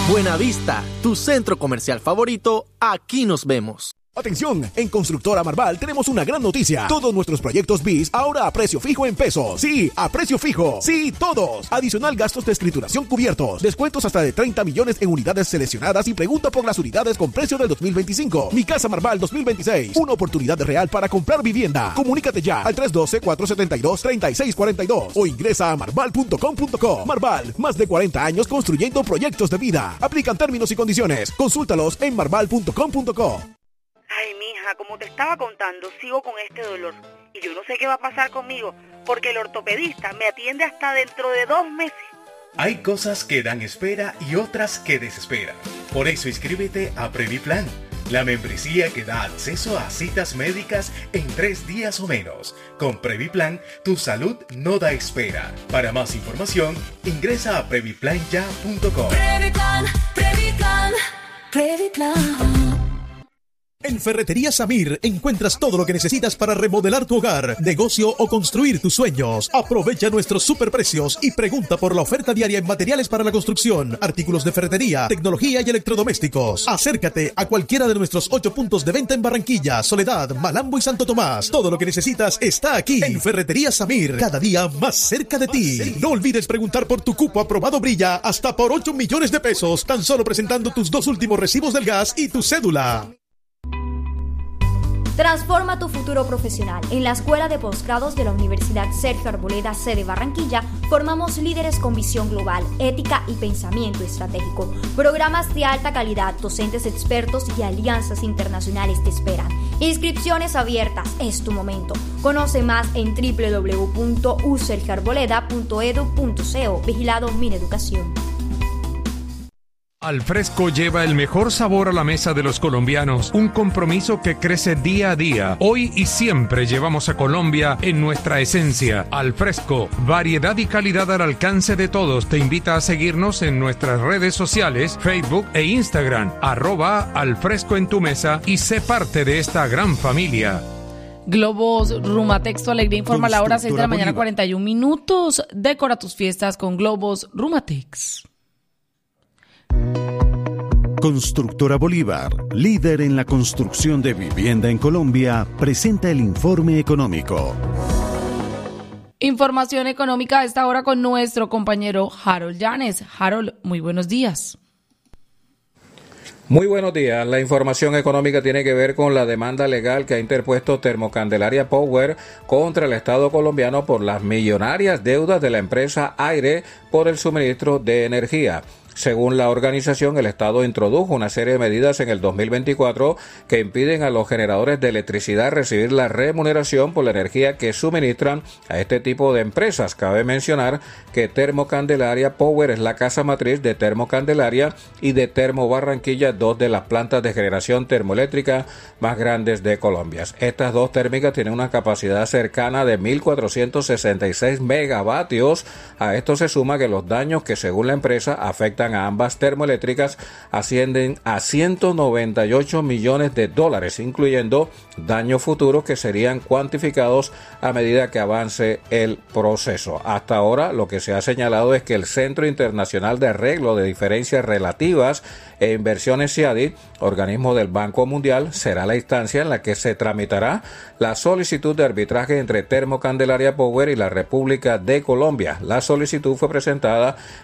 Buenavista, tu centro comercial favorito, aquí nos vemos. Atención, en Constructora Marval tenemos una gran noticia. Todos nuestros proyectos BIS ahora a precio fijo en pesos. Sí, a precio fijo. Sí, todos. Adicional gastos de escrituración cubiertos. Descuentos hasta de 30 millones en unidades seleccionadas y pregunta por las unidades con precio del 2025. Mi Casa Marval 2026. Una oportunidad real para comprar vivienda. Comunícate ya al 312-472-3642 o ingresa a marval.com.co. Marval, más de 40 años construyendo proyectos de vida. Aplican términos y condiciones. Consúltalos en marval.com.co. Ay, mija, como te estaba contando, sigo con este dolor. Y yo no sé qué va a pasar conmigo, porque el ortopedista me atiende hasta dentro de 2 meses. Hay cosas que dan espera y otras que desesperan. Por eso inscríbete a Previplan, la membresía que da acceso a citas médicas en 3 días o menos. Con Previplan, tu salud no da espera. Para más información, ingresa a previplanya.com. Previplan, Previplan, Previplan. En Ferretería Samir encuentras todo lo que necesitas para remodelar tu hogar, negocio o construir tus sueños. Aprovecha nuestros superprecios y pregunta por la oferta diaria en materiales para la construcción, artículos de ferretería, tecnología y electrodomésticos. Acércate a cualquiera de nuestros 8 puntos de venta en Barranquilla, Soledad, Malambo y Santo Tomás. Todo lo que necesitas está aquí en Ferretería Samir, cada día más cerca de ti. No olvides preguntar por tu cupo aprobado Brilla hasta por 8 millones de pesos, tan solo presentando tus 2 últimos recibos del gas y tu cédula. Transforma tu futuro profesional. En la Escuela de Posgrados de la Universidad Sergio Arboleda, sede Barranquilla, formamos líderes con visión global, ética y pensamiento estratégico. Programas de alta calidad, docentes expertos y alianzas internacionales te esperan. Inscripciones abiertas, es tu momento. Conoce más en www.usergioarboleda.edu.co. Vigilado Mineducación. Alfresco lleva el mejor sabor a la mesa de los colombianos, un compromiso que crece día a día. Hoy y siempre llevamos a Colombia en nuestra esencia. Alfresco, variedad y calidad al alcance de todos. Te invita a seguirnos en nuestras redes sociales, Facebook e Instagram, @alfresco en tu mesa, y sé parte de esta gran familia. Globos Rumatex, tu alegría informa a la hora 6 de la mañana, 41 minutos. Decora tus fiestas con Globos Rumatex. Constructora Bolívar, líder en la construcción de vivienda en Colombia, presenta el informe económico. Información económica a esta hora con nuestro compañero Harold Llanes. Harold, muy buenos días. Muy buenos días. La información económica tiene que ver con la demanda legal que ha interpuesto Termocandelaria Power contra el Estado colombiano por las millonarias deudas de la empresa Aire por el suministro de energía. Según la organización, el Estado introdujo una serie de medidas en el 2024 que impiden a los generadores de electricidad recibir la remuneración por la energía que suministran a este tipo de empresas. Cabe mencionar que Termocandelaria Power es la casa matriz de Termocandelaria y de Termo Barranquilla, 2 de las plantas de generación termoeléctrica más grandes de Colombia. Estas 2 térmicas tienen una capacidad cercana de 1.466 megavatios. A esto se suma que los daños que, según la empresa, afectan a ambas termoeléctricas ascienden a $198 millones, incluyendo daños futuros que serían cuantificados a medida que avance el proceso. Hasta ahora, lo que se ha señalado es que el Centro Internacional de Arreglo de Diferencias Relativas e Inversiones CIADI, organismo del Banco Mundial, será la instancia en la que se tramitará la solicitud de arbitraje entre Termocandelaria Power y la República de Colombia. La solicitud fue presentada